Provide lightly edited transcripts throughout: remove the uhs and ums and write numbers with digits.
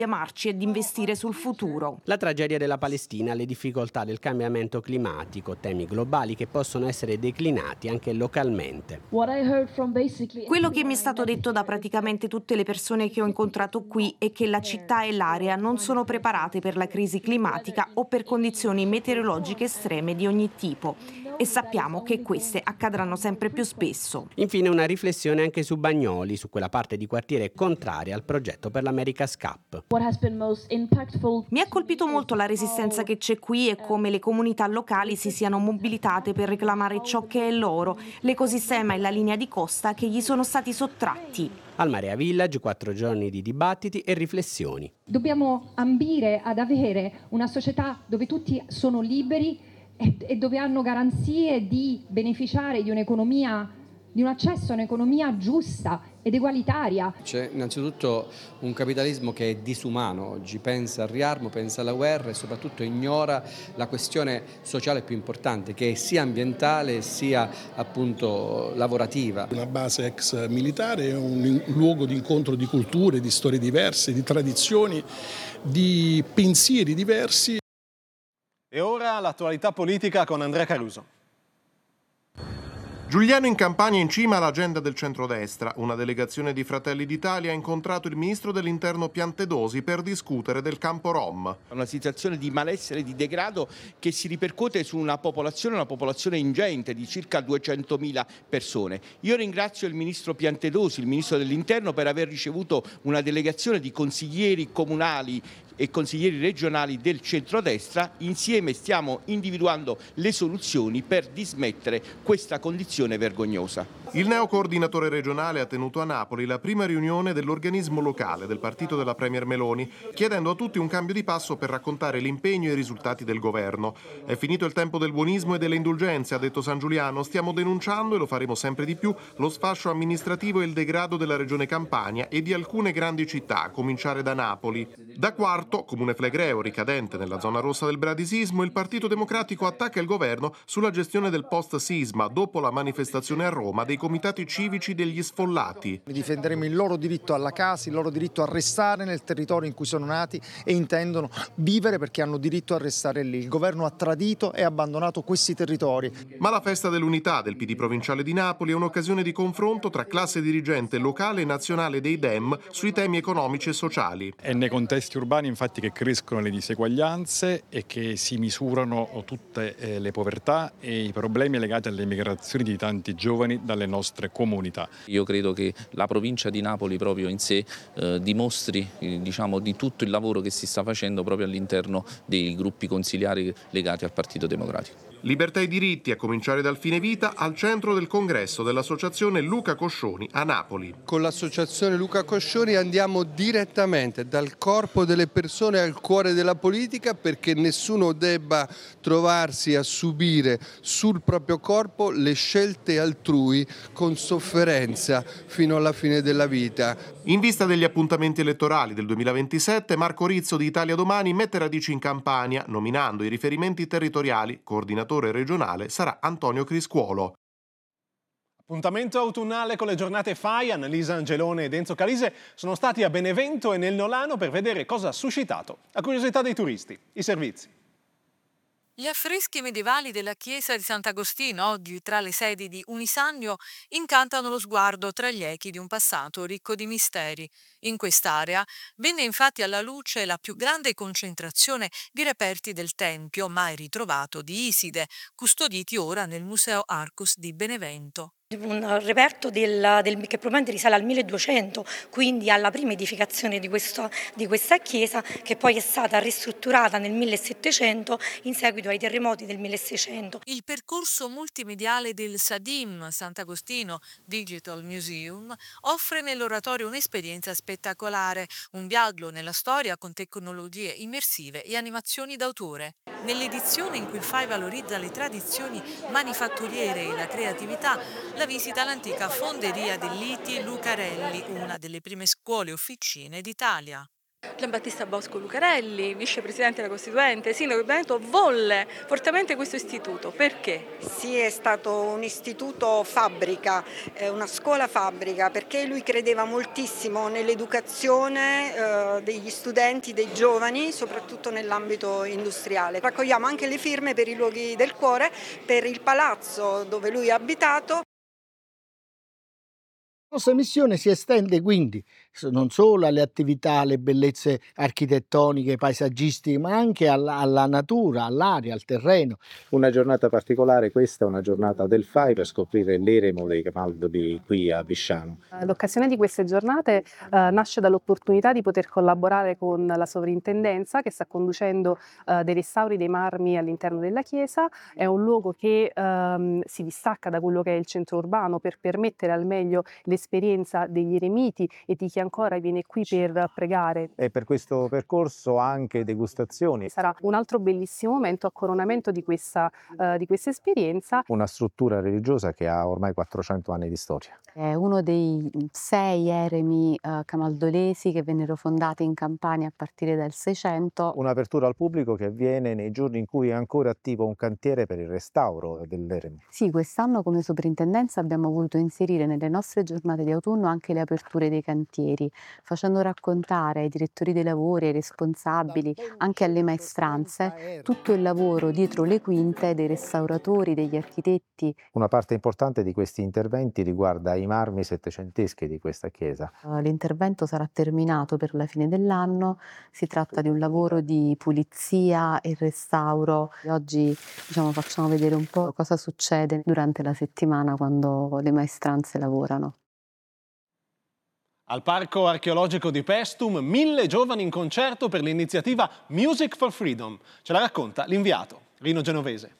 chiamarci ed investire sul futuro. La tragedia della Palestina, le difficoltà del cambiamento climatico, temi globali che possono essere declinati anche localmente. Quello che mi è stato detto da praticamente tutte le persone che ho incontrato qui è che la città e l'area non sono preparate per la crisi climatica o per condizioni meteorologiche estreme di ogni tipo e sappiamo che queste accadranno sempre più spesso. Infine una riflessione anche su Bagnoli, su quella parte di quartiere contraria al progetto per l'America's Cup. Mi ha colpito molto la resistenza che c'è qui e come le comunità locali si siano mobilitate per reclamare ciò che è loro, l'ecosistema e la linea di costa che gli sono stati sottratti. Al Marea Village 4 giorni di dibattiti e riflessioni. Dobbiamo ambire ad avere una società dove tutti sono liberi e dove hanno garanzie di beneficiare di un'economia, di un accesso a un'economia giusta ed egualitaria. C'è innanzitutto un capitalismo che è disumano oggi, pensa al riarmo, pensa alla guerra e soprattutto ignora la questione sociale più importante, che è sia ambientale sia appunto lavorativa. Una base ex militare è un luogo di incontro di culture, di storie diverse, di tradizioni, di pensieri diversi. E ora l'attualità politica con Andrea Caruso. Giuliano in Campania in cima all'agenda del centrodestra. Una delegazione di Fratelli d'Italia ha incontrato il ministro dell'Interno Piantedosi per discutere del campo Rom. Una situazione di malessere, di degrado che si ripercuote su una popolazione ingente di circa 200.000 persone. Io ringrazio il ministro Piantedosi, il ministro dell'Interno, per aver ricevuto una delegazione di consiglieri comunali e consiglieri regionali del centrodestra. Insieme stiamo individuando le soluzioni per dismettere questa condizione vergognosa. Il neocoordinatore regionale ha tenuto a Napoli la prima riunione dell'organismo locale del partito della Premier Meloni, chiedendo a tutti un cambio di passo per raccontare l'impegno e i risultati del governo. È finito il tempo del buonismo e delle indulgenze, ha detto San Giuliano. Stiamo denunciando, e lo faremo sempre di più, lo sfascio amministrativo e il degrado della regione Campania e di alcune grandi città, a cominciare da Napoli. Da Quarto, comune flegreo ricadente nella zona rossa del bradisismo, il Partito Democratico attacca il governo sulla gestione del post-sisma dopo la manifestazione a Roma dei comitati civici degli sfollati. Difenderemo il loro diritto alla casa, il loro diritto a restare nel territorio in cui sono nati e intendono vivere, perché hanno diritto a restare lì. Il governo ha tradito e abbandonato questi territori. Ma la festa dell'unità del PD provinciale di Napoli è un'occasione di confronto tra classe dirigente locale e nazionale dei Dem sui temi economici e sociali. È nei contesti urbani infatti che crescono le diseguaglianze e che si misurano tutte le povertà e i problemi legati alle migrazioni di tanti giovani dalle nostre comunità. Io credo che la provincia di Napoli proprio in sé dimostri di tutto il lavoro che si sta facendo proprio all'interno dei gruppi consiliari legati al Partito Democratico. Libertà e diritti, a cominciare dal fine vita, al centro del congresso dell'associazione Luca Coscioni a Napoli. Con l'associazione Luca Coscioni andiamo direttamente dal corpo delle persone al cuore della politica, perché nessuno debba trovarsi a subire sul proprio corpo le scelte altrui con sofferenza fino alla fine della vita. In vista degli appuntamenti elettorali del 2027, Marco Rizzo di Italia Domani mette radici in Campania, nominando i riferimenti territoriali. Coordinatore regionale sarà Antonio Criscuolo. Appuntamento autunnale con le giornate FAI. Annalisa Angelone ed Enzo Calise sono stati a Benevento e nel Nolano per vedere cosa ha suscitato la curiosità dei turisti, i servizi. Gli affreschi medievali della chiesa di Sant'Agostino, oggi tra le sedi di Unisannio, incantano lo sguardo tra gli echi di un passato ricco di misteri. In quest'area venne infatti alla luce la più grande concentrazione di reperti del Tempio mai ritrovato di Iside, custoditi ora nel Museo Arcus di Benevento. Un reperto che probabilmente risale al 1200, quindi alla prima edificazione di questa chiesa, che poi è stata ristrutturata nel 1700 in seguito ai terremoti del 1600. Il percorso multimediale del SADIM, Sant'Agostino Digital Museum, offre nell'oratorio un'esperienza spettacolare, un viaggio nella storia con tecnologie immersive e animazioni d'autore. Nell'edizione in cui il FAI valorizza le tradizioni manifatturiere e la creatività, la visita all'antica fonderia del Liti Lucarelli, una delle prime scuole officine d'Italia. Giambattista Bosco Lucarelli, vicepresidente della Costituente, sindaco di Benevento, volle fortemente questo istituto. Perché? Sì, è stato un istituto fabbrica, una scuola fabbrica, perché lui credeva moltissimo nell'educazione degli studenti, dei giovani, soprattutto nell'ambito industriale. Raccogliamo anche le firme per i luoghi del cuore, per il palazzo dove lui ha abitato. La nostra missione si estende quindi non solo alle attività, alle bellezze architettoniche, paesaggistiche, ma anche alla natura, all'aria, al terreno. Una giornata particolare, questa è una giornata del FAI per scoprire l'eremo dei Camaldoli qui a Bisciano. L'occasione di queste giornate nasce dall'opportunità di poter collaborare con la sovrintendenza che sta conducendo dei restauri dei marmi all'interno della chiesa. È un luogo che si distacca da quello che è il centro urbano per permettere al meglio l'esperienza degli eremiti e di chi ancora viene qui per pregare. E per questo percorso anche degustazioni. Sarà un altro bellissimo momento a coronamento di questa esperienza. Una struttura religiosa che ha ormai 400 anni di storia. È uno dei 6 eremi camaldolesi che vennero fondati in Campania a partire dal 600. Un'apertura al pubblico che avviene nei giorni in cui è ancora attivo un cantiere per il restauro dell'eremo. Sì, quest'anno come soprintendenza abbiamo voluto inserire nelle nostre giornate di autunno anche le aperture dei cantieri, facendo raccontare ai direttori dei lavori, ai responsabili, anche alle maestranze, tutto il lavoro dietro le quinte dei restauratori, degli architetti. Una parte importante di questi interventi riguarda i marmi settecenteschi di questa chiesa. L'intervento sarà terminato per la fine dell'anno, si tratta di un lavoro di pulizia e restauro. Oggi facciamo vedere un po' cosa succede durante la settimana quando le maestranze lavorano. Al Parco Archeologico di Paestum, 1000 giovani in concerto per l'iniziativa Music for Freedom. Ce la racconta l'inviato, Rino Genovese.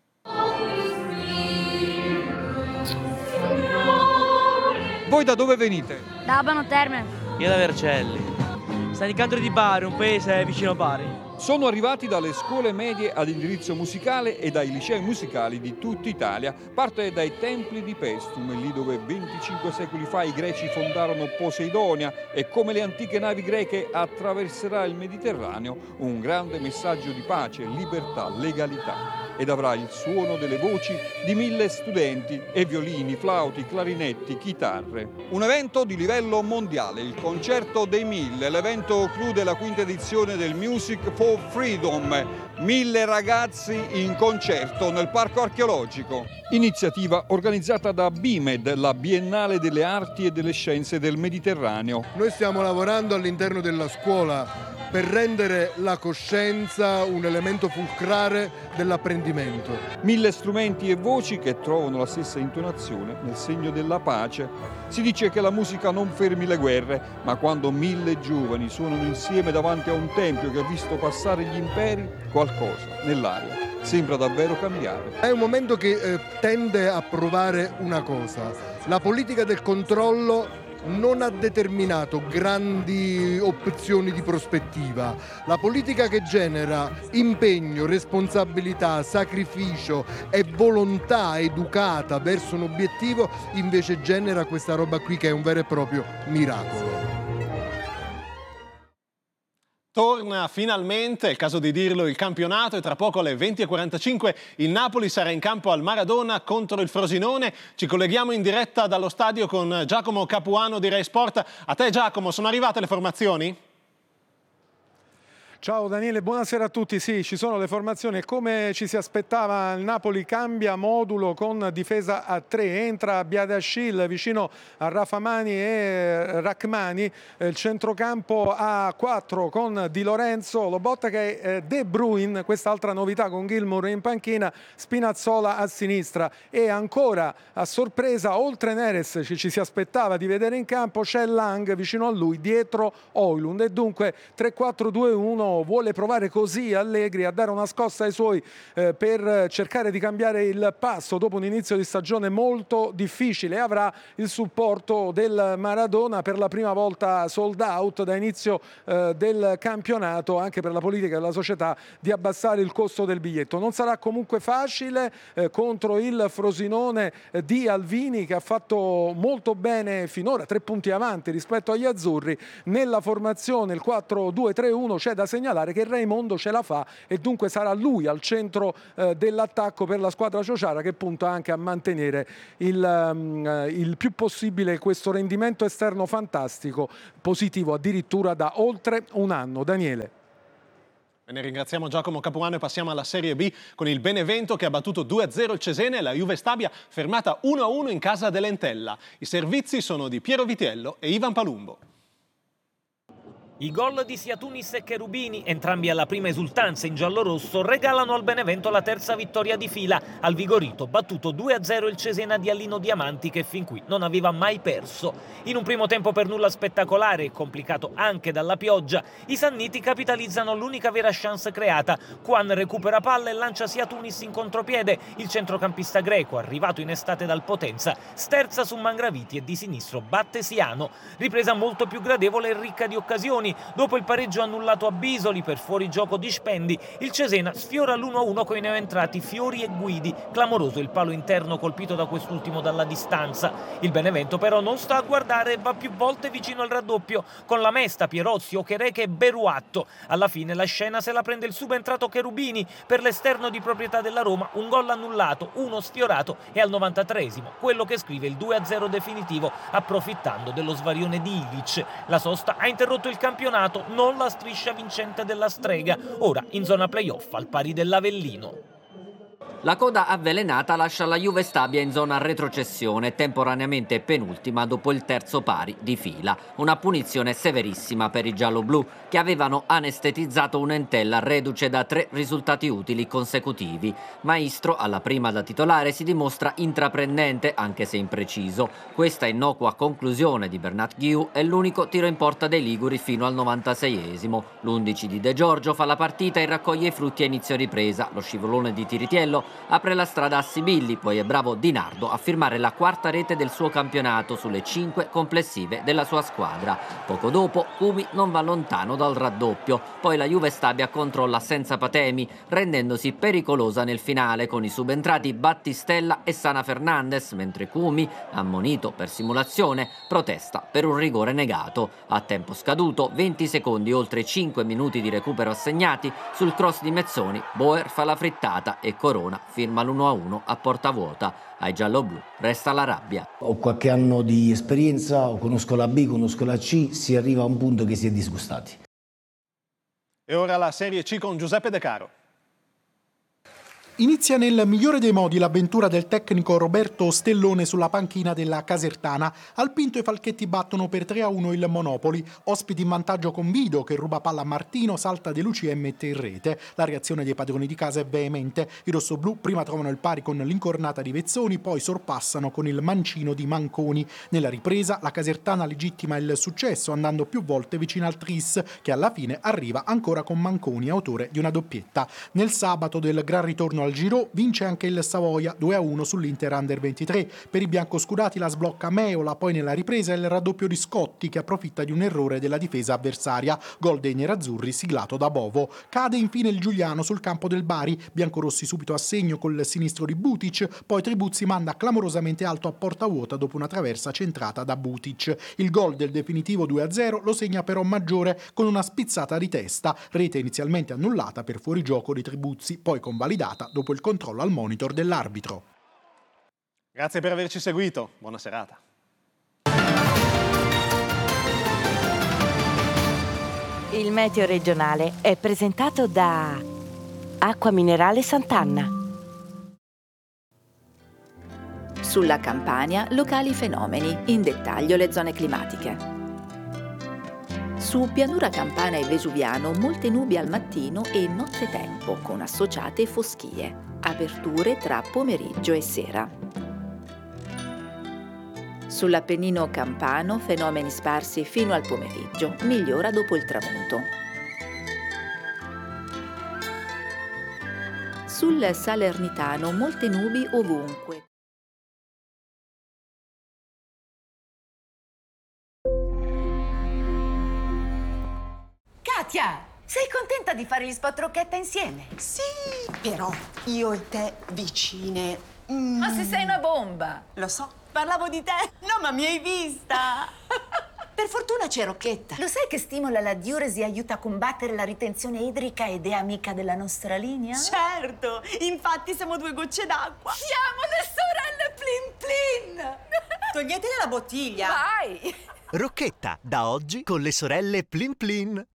Voi da dove venite? Da Abano Terme. Io da Vercelli. Sta di Cantore di Bari, un paese vicino a Bari. Sono arrivati dalle scuole medie ad indirizzo musicale e dai licei musicali di tutta Italia. Parte dai templi di Paestum, lì dove 25 secoli fa i greci fondarono Poseidonia e come le antiche navi greche attraverserà il Mediterraneo un grande messaggio di pace, libertà, legalità. Ed avrà il suono delle voci di 1000 studenti e violini, flauti, clarinetti, chitarre. Un evento di livello mondiale, il Concerto dei 1000. L'evento chiude la quinta edizione del Music for Freedom. 1000 ragazzi in concerto nel Parco Archeologico. Iniziativa organizzata da BIMED, la Biennale delle Arti e delle Scienze del Mediterraneo. Noi stiamo lavorando all'interno della scuola per rendere la coscienza un elemento fulcrale dell'apprendimento. 1000 strumenti e voci che trovano la stessa intonazione nel segno della pace. Si dice che la musica non fermi le guerre, ma quando 1000 giovani suonano insieme davanti a un tempio che ha visto passare gli imperi, qualcosa nell'aria sembra davvero cambiare. È un momento che tende a provare una cosa. La politica del controllo non ha determinato grandi opzioni di prospettiva. La politica che genera impegno, responsabilità, sacrificio e volontà educata verso un obiettivo invece genera questa roba qui che è un vero e proprio miracolo. Torna finalmente, è il caso di dirlo, il campionato e tra poco alle 20:45 il Napoli sarà in campo al Maradona contro il Frosinone. Ci colleghiamo in diretta dallo stadio con Giacomo Capuano di Rai Sport. A te Giacomo, sono arrivate le formazioni? Ciao Daniele, buonasera a tutti. Sì, ci sono le formazioni e come ci si aspettava il Napoli cambia modulo con difesa a 3. Entra Biadashil vicino a Rafamani e Rachmani, il centrocampo a 4 con Di Lorenzo, Lobotka e De Bruyne, quest'altra novità con Gilmour in panchina, Spinazzola a sinistra e ancora a sorpresa oltre Neres ci si aspettava di vedere in campo c'è Lang vicino a lui dietro Højlund e dunque 3-4-2-1 Almeno vuole provare così Allegri a dare una scossa ai suoi per cercare di cambiare il passo dopo un inizio di stagione molto difficile. Avrà il supporto del Maradona, per la prima volta sold out da inizio del campionato, anche per la politica della società di abbassare il costo del biglietto. Non sarà comunque facile contro il Frosinone di Alvini, che ha fatto molto bene finora, 3 punti avanti rispetto agli azzurri. Nella formazione il 4-2-3-1 c'è da segnalare che Raimondo ce la fa e dunque sarà lui al centro dell'attacco per la squadra ciociara, che punta anche a mantenere il più possibile questo rendimento esterno fantastico, positivo addirittura da oltre un anno. Daniele. Ne ringraziamo Giacomo Capuano e passiamo alla Serie B con il Benevento che ha battuto 2-0 il Cesena e la Juve Stabia fermata 1-1 in casa dell'Entella. I servizi sono di Piero Vitiello e Ivan Palumbo. I gol di sia Tunis e Cherubini, entrambi alla prima esultanza in giallorosso, regalano al Benevento la terza vittoria di fila. Al Vigorito battuto 2-0 il Cesena di Allino Diamanti, che fin qui non aveva mai perso. In un primo tempo per nulla spettacolare e complicato anche dalla pioggia, i Sanniti capitalizzano l'unica vera chance creata. Juan recupera palla e lancia sia Tunis in contropiede. Il centrocampista greco, arrivato in estate dal Potenza, sterza su Mangraviti e di sinistro batte Siano. Ripresa molto più gradevole e ricca di occasioni. Dopo il pareggio annullato a Bisoli per fuorigioco di Spendi, il Cesena sfiora l'1-1 con i neoentrati Fiori e Guidi. Clamoroso il palo interno colpito da quest'ultimo dalla distanza. Il Benevento però non sta a guardare e va più volte vicino al raddoppio con la Mesta, Pierozzi, Okereke e Beruatto. Alla fine la scena se la prende il subentrato Cherubini per l'esterno di proprietà della Roma, un gol annullato, uno sfiorato e al 93esimo quello che scrive il 2-0 definitivo, approfittando dello svarione di Ilic. La sosta ha interrotto il campionato, non la striscia vincente della Strega, ora in zona playoff al pari dell'Avellino. La coda avvelenata lascia la Juve Stabia in zona retrocessione, temporaneamente penultima dopo il terzo pari di fila. Una punizione severissima per i gialloblu, che avevano anestetizzato un'Entella reduce da 3 risultati utili consecutivi. Maestro, alla prima da titolare, si dimostra intraprendente, anche se impreciso. Questa innocua conclusione di Bernat Ghiu è l'unico tiro in porta dei liguri fino al 96esimo. L'11 di De Giorgio fa la partita e raccoglie i frutti a inizio ripresa. Lo scivolone di Tiritiello apre la strada a Sibilli, poi è bravo Di Nardo a firmare la 4ª rete del suo campionato sulle 5 complessive della sua squadra. Poco dopo Cumi non va lontano dal raddoppio, poi la Juve Stabia controlla senza patemi, rendendosi pericolosa nel finale con i subentrati Battistella e Sana Fernandez, mentre Cumi, ammonito per simulazione, protesta per un rigore negato. A tempo scaduto, 20 secondi oltre 5 minuti di recupero assegnati, sul cross di Mezzoni Boer fa la frittata e Corona firma l'1-1 a porta vuota. Ai gialloblu resta la rabbia. Ho qualche anno di esperienza, conosco la B, conosco la C, si arriva a un punto che si è disgustati. E ora la Serie C con Giuseppe De Caro. Inizia nel migliore dei modi l'avventura del tecnico Roberto Stellone sulla panchina della Casertana. Al Pinto i Falchetti battono per 3-1 il Monopoli. Ospiti in vantaggio con Vido che ruba palla a Martino, salta De Lucia e mette in rete. La reazione dei padroni di casa è veemente. I rossoblù prima trovano il pari con l'incornata di Vezzoni, poi sorpassano con il mancino di Manconi. Nella ripresa la Casertana legittima il successo andando più volte vicino al Tris, che alla fine arriva ancora con Manconi, autore di una doppietta. Nel sabato del gran ritorno al Giro vince anche il Savoia 2-1 sull'Inter Under 23. Per i biancoscurati la sblocca Meola, poi nella ripresa il raddoppio di Scotti che approfitta di un errore della difesa avversaria. Gol dei nerazzurri siglato da Bovo. Cade infine il Giuliano sul campo del Bari. Biancorossi subito a segno col sinistro di Butic, poi Tribuzzi manda clamorosamente alto a porta vuota dopo una traversa centrata da Butic. Il gol del definitivo 2-0 lo segna però Maggiore con una spizzata di testa, rete inizialmente annullata per fuorigioco di Tribuzzi, poi convalidata dopo il controllo al monitor dell'arbitro. Grazie per averci seguito, buona serata. Il meteo regionale è presentato da Acqua Minerale Sant'Anna. Sulla Campania, locali fenomeni, in dettaglio le zone climatiche. Su pianura campana e vesuviano molte nubi al mattino e nottetempo con associate foschie, aperture tra pomeriggio e sera. Sull'Appennino campano fenomeni sparsi fino al pomeriggio, migliora dopo il tramonto. Sul Salernitano molte nubi ovunque. Katia, sei contenta di fare gli spot Rocchetta insieme? Sì, però io e te vicine. Ma se sei una bomba! Lo so. Parlavo di te! No, ma mi hai vista! Per fortuna c'è Rocchetta. Lo sai che stimola la diuresi e aiuta a combattere la ritenzione idrica ed è amica della nostra linea? Certo, infatti siamo 2 gocce d'acqua. Siamo le sorelle Plin Plin! Toglietele la bottiglia. Vai! Rocchetta, da oggi con le sorelle Plin Plin.